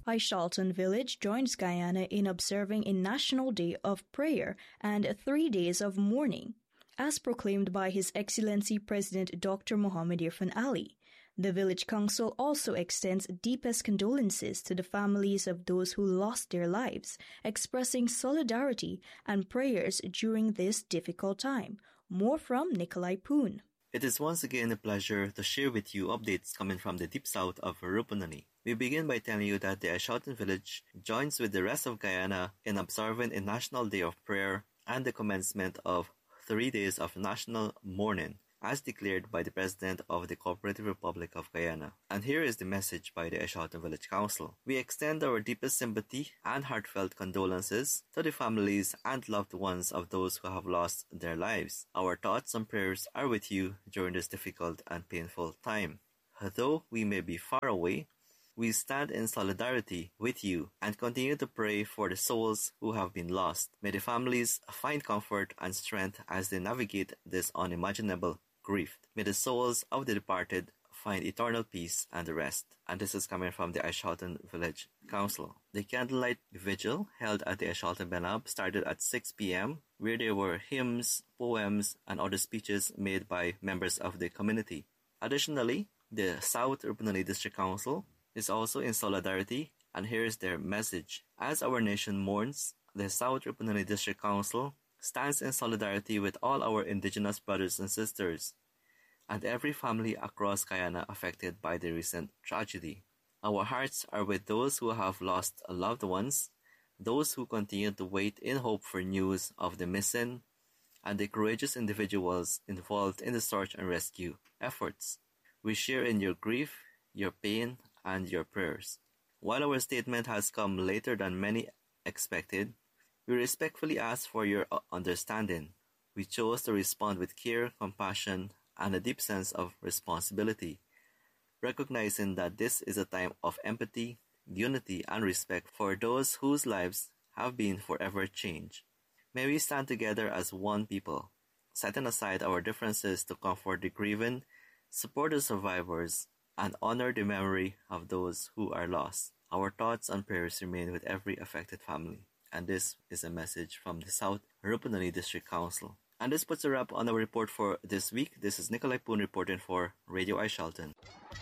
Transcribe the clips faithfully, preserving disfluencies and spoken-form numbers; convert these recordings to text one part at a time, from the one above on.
Aishalton Village joins Guyana in observing a National Day of Prayer and three days of mourning, as proclaimed by His Excellency President Doctor Mohamed Irfaan Ali. The Village Council also extends deepest condolences to the families of those who lost their lives, expressing solidarity and prayers during this difficult time. More from Nikolai Poon. It is once again a pleasure to share with you updates coming from the deep south of Rupununi. We begin by telling you that the Aishalton Village joins with the rest of Guyana in observing a National Day of Prayer and the commencement of three days of national mourning, as declared by the President of the Cooperative Republic of Guyana. And here is the message by the Aishalton Village Council. We extend our deepest sympathy and heartfelt condolences to the families and loved ones of those who have lost their lives. Our thoughts and prayers are with you during this difficult and painful time. Though we may be far away, we stand in solidarity with you and continue to pray for the souls who have been lost. May the families find comfort and strength as they navigate this unimaginable grief. May the souls of the departed find eternal peace and rest. And this is coming from the Aishalton Village Council. The candlelight vigil held at the Aishalton Benab started at six p.m., where there were hymns, poems, and other speeches made by members of the community. Additionally, the South Rupununi District Council is also in solidarity, and here is their message. As our nation mourns, the South Rupununi District Council stands in solidarity with all our indigenous brothers and sisters and every family across Guyana affected by the recent tragedy. Our hearts are with those who have lost loved ones, those who continue to wait in hope for news of the missing, and the courageous individuals involved in the search and rescue efforts. We share in your grief, your pain, and your prayers. While our statement has come later than many expected, we respectfully ask for your understanding. We chose to respond with care, compassion, and a deep sense of responsibility, recognizing that this is a time of empathy, unity, and respect for those whose lives have been forever changed. May we stand together as one people, setting aside our differences to comfort the grieving, support the survivors, and honor the memory of those who are lost. Our thoughts and prayers remain with every affected family. And this is a message from the South Rupununi District Council. And this puts a wrap on our report for this week. This is Nikolai Poon reporting for Radio Aishalton.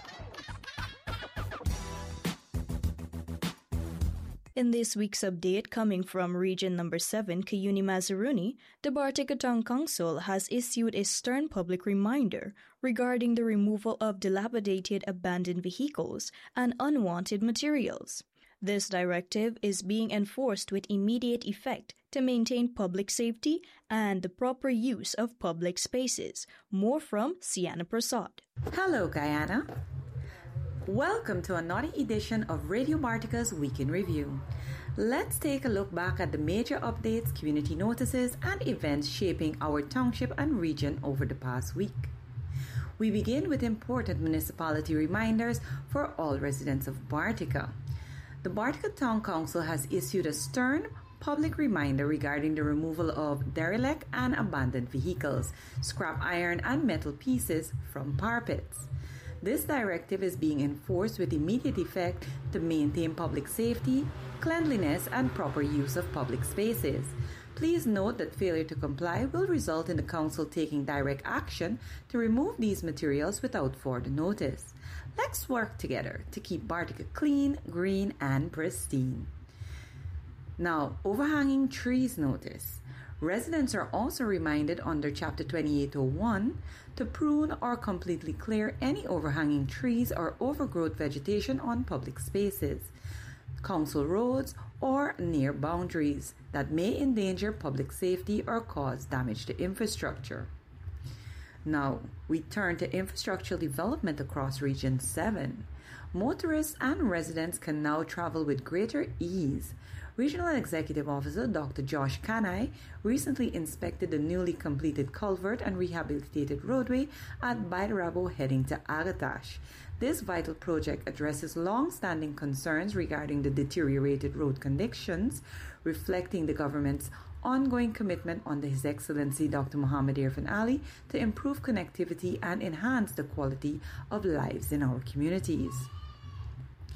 In this week's update coming from Region Number seven, Cuyuni Mazaruni, the Bartikatong Council has issued a stern public reminder regarding the removal of dilapidated abandoned vehicles and unwanted materials. This directive is being enforced with immediate effect to maintain public safety and the proper use of public spaces. More from Sienna Prasad. Hello, Guyana. Welcome to another edition of Radio Bartika's Week in Review. Let's take a look back at the major updates, community notices, and events shaping our township and region over the past week. We begin with important municipality reminders for all residents of Bartika. The Bartika Town Council has issued a stern public reminder regarding the removal of derelict and abandoned vehicles, scrap iron and metal pieces from parapets. This directive is being enforced with immediate effect to maintain public safety, cleanliness, and proper use of public spaces. Please note that failure to comply will result in the Council taking direct action to remove these materials without further notice. Let's work together to keep Bartika clean, green, and pristine. Now, overhanging trees notice. Residents are also reminded under Chapter twenty-eight oh one to prune or completely clear any overhanging trees or overgrowth vegetation on public spaces, council roads, or near boundaries that may endanger public safety or cause damage to infrastructure. Now, we turn to infrastructural development across Region seven. Motorists and residents can now travel with greater ease. Regional Executive Officer Doctor Josh Kanai recently inspected the newly completed culvert and rehabilitated roadway at Baidarabo heading to Agatash. This vital project addresses long-standing concerns regarding the deteriorated road conditions, reflecting the government's ongoing commitment under His Excellency Doctor Mohamed Irfaan Ali to improve connectivity and enhance the quality of lives in our communities.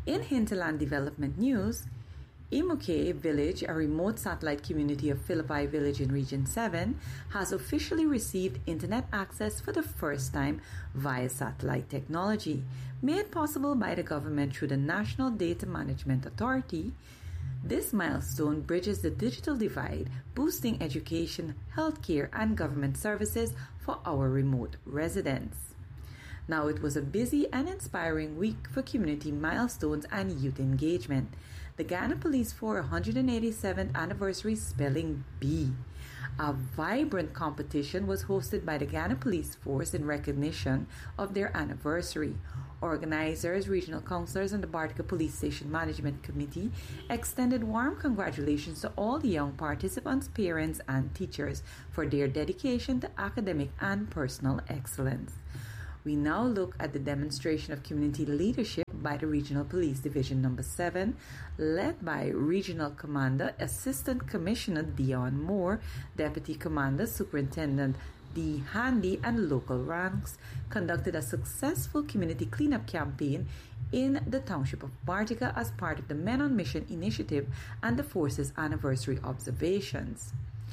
In hinterland development news, Imuke Village, a remote satellite community of Philippi Village in Region seven, has officially received internet access for the first time via satellite technology, made possible by the government through the National Data Management Authority. This milestone bridges the digital divide, boosting education, healthcare, and government services for our remote residents. Now, it was a busy and inspiring week for community milestones and youth engagement. The Guyana Police Force one hundred eighty-seventh Anniversary Spelling Bee. A vibrant competition was hosted by the Guyana Police Force in recognition of their anniversary. Organizers, regional councillors, and the Bartica Police Station Management Committee extended warm congratulations to all the young participants, parents, and teachers for their dedication to academic and personal excellence. We now look at the demonstration of community leadership by the Regional Police Division Number seven, led by Regional Commander Assistant Commissioner Dion Moore, Deputy Commander Superintendent D. Handy, and local ranks, conducted a successful community cleanup campaign in the township of Bartica as part of the Men on Mission initiative and the Force's anniversary observations.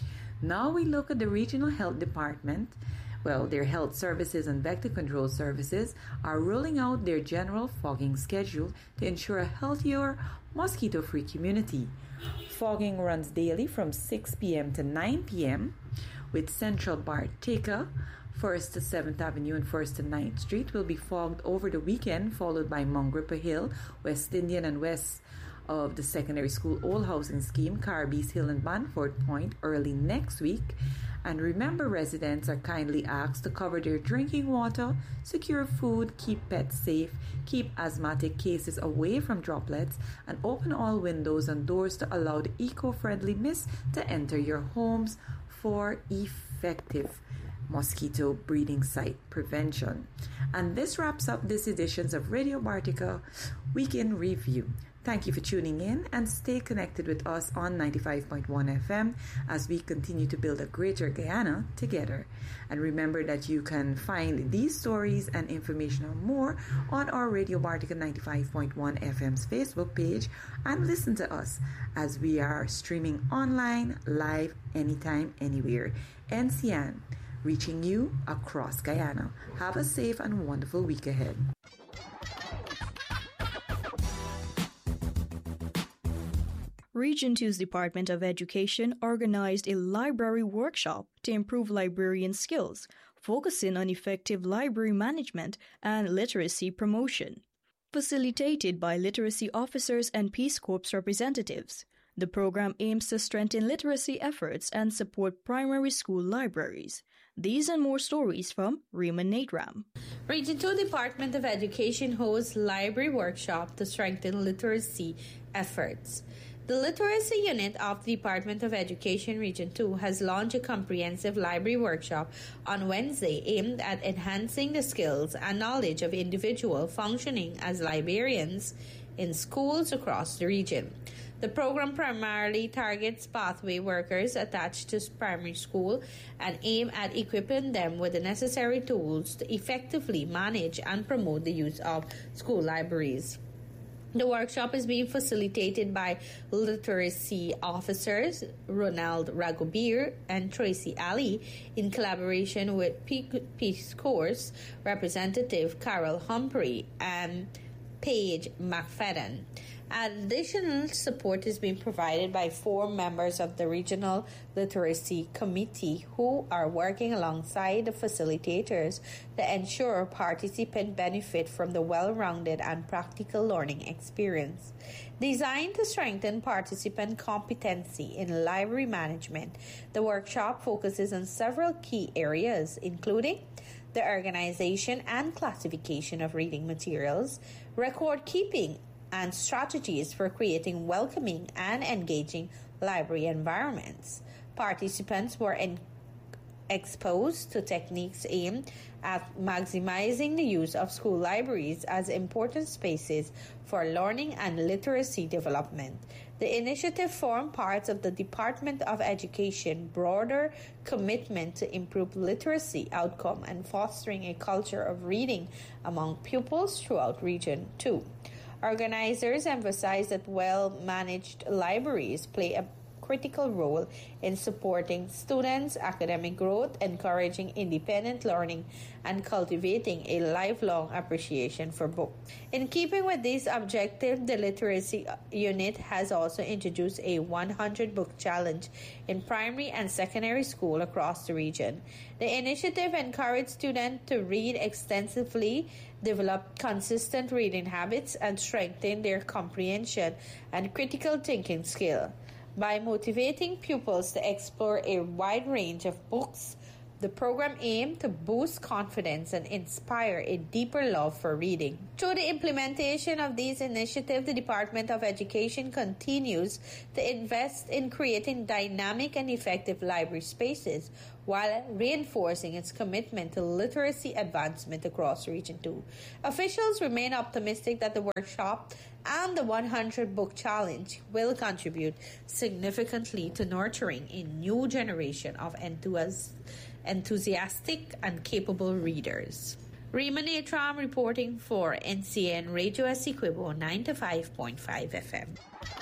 Now we look at the Regional Health Department. Well, their health services and vector control services are rolling out their general fogging schedule to ensure a healthier, mosquito-free community. Fogging runs daily from six p.m. to nine p.m. with Central Bartica, first to seventh Avenue and first to ninth Street will be fogged over the weekend, followed by Mongrippa Hill, West Indian and west of the secondary school Old Housing Scheme, Caribbees Hill and Banford Point early next week. And remember, residents are kindly asked to cover their drinking water, secure food, keep pets safe, keep asthmatic cases away from droplets, and open all windows and doors to allow the eco-friendly mist to enter your homes for effective mosquito breeding site prevention. And this wraps up this edition of Radio Bartica Week in Review. Thank you for tuning in, and stay connected with us on ninety-five point one F M as we continue to build a greater Guyana together. And remember that you can find these stories and information and more on our Radio Bartica ninety-five point one F M's Facebook page, and listen to us as we are streaming online, live, anytime, anywhere. N C N, reaching you across Guyana. Have a safe and wonderful week ahead. Region two's Department of Education organized a library workshop to improve librarian skills, focusing on effective library management and literacy promotion. Facilitated by literacy officers and Peace Corps representatives, the program aims to strengthen literacy efforts and support primary school libraries. These and more stories from Rima Natram. Region two Department of Education hosts library workshop to strengthen literacy efforts. The Literacy Unit of the Department of Education Region two has launched a comprehensive library workshop on Wednesday aimed at enhancing the skills and knowledge of individuals functioning as librarians in schools across the region. The program primarily targets pathway workers attached to primary school and aim at equipping them with the necessary tools to effectively manage and promote the use of school libraries. The workshop is being facilitated by literacy officers Ronald Ragobir and Tracy Ali in collaboration with Peace Corps representative Carol Humphrey and Paige McFadden. Additional support is being provided by four members of the Regional Literacy Committee who are working alongside the facilitators to ensure participants benefit from the well-rounded and practical learning experience. Designed to strengthen participant competency in library management, the workshop focuses on several key areas, including the organization and classification of reading materials, record keeping, and strategies for creating welcoming and engaging library environments. Participants were en- exposed to techniques aimed at maximizing the use of school libraries as important spaces for learning and literacy development. The initiative formed part of the Department of Education broader commitment to improve literacy outcome and fostering a culture of reading among pupils throughout Region two. Organizers emphasize that well-managed libraries play a critical role in supporting students' academic growth, encouraging independent learning, and cultivating a lifelong appreciation for books. In keeping with this objective, the Literacy Unit has also introduced a one hundred book challenge in primary and secondary school across the region. The initiative encouraged students to read extensively, develop consistent reading habits, and strengthen their comprehension and critical thinking skill. By motivating pupils to explore a wide range of books, the program aimed to boost confidence and inspire a deeper love for reading. Through the implementation of these initiatives, the Department of Education continues to invest in creating dynamic and effective library spaces while reinforcing its commitment to literacy advancement across Region two. Officials remain optimistic that the workshop and the one hundred book challenge will contribute significantly to nurturing a new generation of enthusiastic enthusiastic and capable readers. Rima Netram reporting for N C N Radio Essequibo ninety-five point five F M.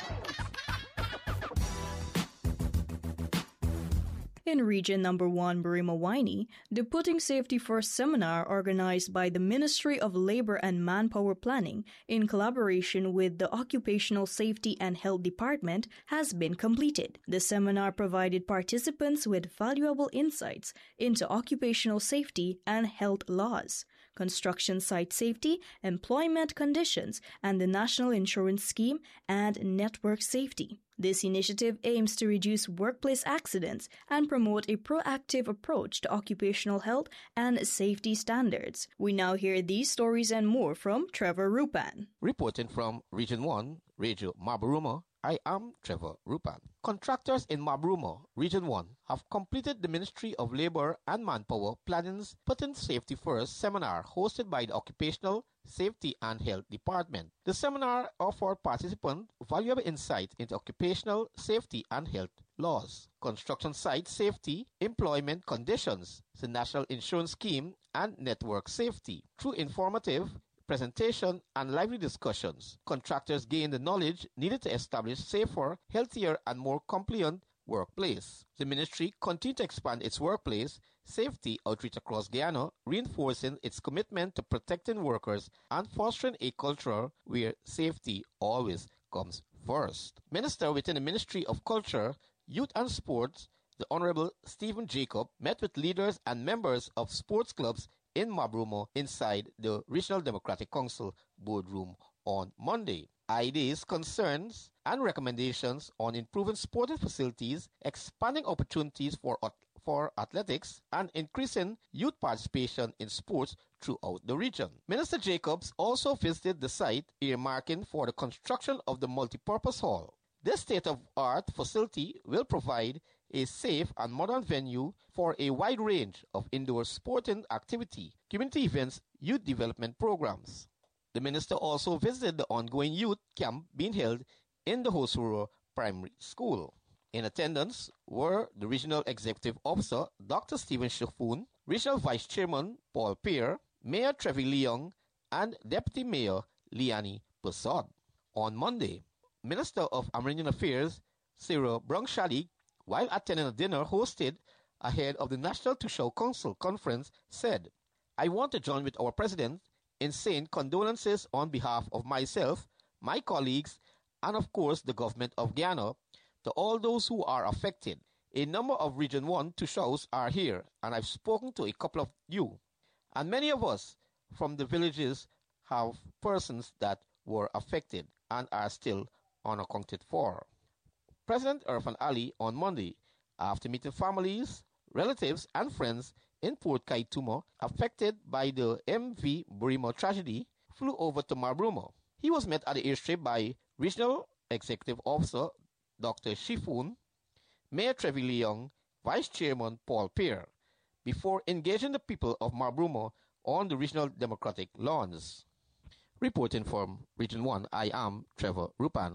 In Region Number one, Burima-Waini, the Putting Safety First seminar organized by the Ministry of Labor and Manpower Planning in collaboration with the Occupational Safety and Health Department has been completed. The seminar provided participants with valuable insights into occupational safety and health laws, construction site safety, employment conditions, and the National Insurance Scheme and network safety. This initiative aims to reduce workplace accidents and promote a proactive approach to occupational health and safety standards. We now hear these stories and more from Trevor Rupan. Reporting from Region one, Radio Mabruma, I am Trevor Rupan. Contractors in Mabruma, Region one, have completed the Ministry of Labor and Manpower Planning's Putting Safety First seminar hosted by the Occupational Safety and Health Department. The seminar offered participants valuable insight into occupational safety and health laws, construction site safety, employment conditions, the National Insurance Scheme, and network safety. Through informative presentation and lively discussions, contractors gained the knowledge needed to establish safer, healthier, and more compliant workplace. The ministry continued to expand its workplace safety outreach across Guyana, reinforcing its commitment to protecting workers and fostering a culture where safety always comes first. Minister within the Ministry of Culture, Youth and Sports, the Honorable Stephen Jacob, met with leaders and members of sports clubs in Mabruma inside the Regional Democratic Council boardroom on Monday. Ideas, concerns, and recommendations on improving sporting facilities, expanding opportunities for for athletics, and increasing youth participation in sports throughout the region. Minister Jacobs also visited the site, earmarking for the construction of the multipurpose hall. This state-of-art facility will provide a safe and modern venue for a wide range of indoor sporting activity, community events, youth development programs. The minister also visited the ongoing youth camp being held in the Hosuro Primary School. In attendance were the Regional Executive Officer, Doctor Stephen Shafun, Regional Vice Chairman, Paul Peer, Mayor Trevi Leong, and Deputy Mayor Liani Persod. On Monday, Minister of Amerindian Affairs, Cyril Brongshadi, while attending a dinner hosted ahead of the National Tushao Council conference, said, "I want to join with our President in saying condolences on behalf of myself, my colleagues, and of course the government of Guyana to all those who are affected. A number of Region one Tushaos are here, and I've spoken to a couple of you. And many of us from the villages have persons that were affected and are still unaccounted for." President Irfan Ali on Monday, after meeting families, relatives, and friends in Port Kaituma affected by the M V Burima tragedy, flew over to Mabruma. He was met at the airstrip by Regional Executive Officer Doctor Shifun, Mayor Trevi Leong, Vice Chairman Paul Peer, before engaging the people of Mabruma on the Regional Democratic lawns. Reporting from Region one, I am Trevor Rupan.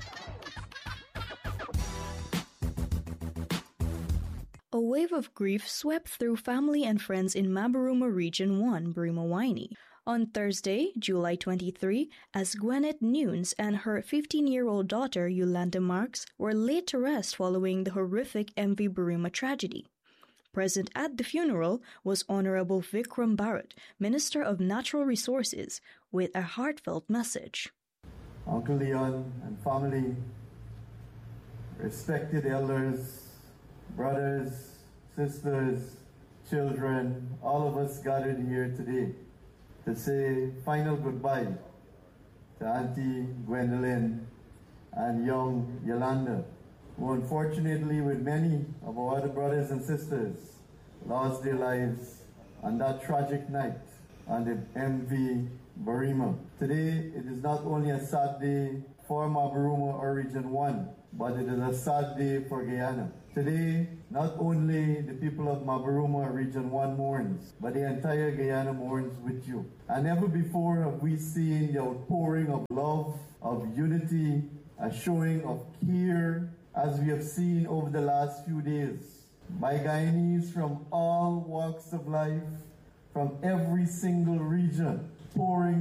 A wave of grief swept through family and friends in Mabaruma Region one, Burima-Waini, On Thursday, July twenty-third, as Gwyneth Nunes and her fifteen-year-old daughter Yolanda Marks were laid to rest following the horrific M V Burima tragedy. Present at the funeral was Honorable Vikram Bharat, Minister of Natural Resources, with a heartfelt message. Uncle Leon and family, respected elders, brothers, sisters, children, all of us gathered here today to say final goodbye to Auntie Gwendolyn and young Yolanda, who unfortunately, with many of our other brothers and sisters, lost their lives on that tragic night on the M V Burima. Today, it is not only a sad day for Mabaruma or Region one, but it is a sad day for Guyana. Today, not only the people of Mabaruma Region one mourns, but the entire Guyana mourns with you. And never before have we seen the outpouring of love, of unity, a showing of care, as we have seen over the last few days, by Guyanese from all walks of life, from every single region, pouring